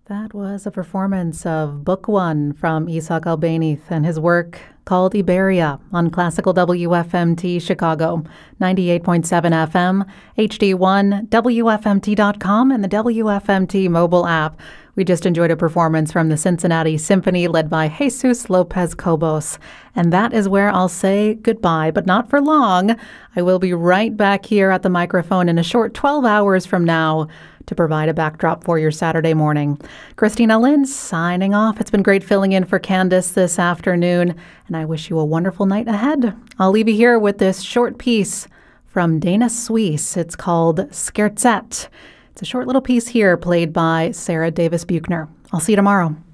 That was a performance of Book One from Isaac Albéniz and his work called Iberia on Classical WFMT Chicago, 98.7 FM, HD1, WFMT.com, and the WFMT mobile app. We just enjoyed a performance from the Cincinnati Symphony led by Jesus Lopez Cobos. And that is where I'll say goodbye, but not for long. I will be right back here at the microphone in a short 12 hours from now to provide a backdrop for your Saturday morning. Christina Lynn signing off. It's been great filling in for Candace this afternoon, and I wish you a wonderful night ahead. I'll leave you here with this short piece from Dana Suisse. It's called Scherzette. It's a short little piece here played by Sarah Davis Buchner. I'll see you tomorrow.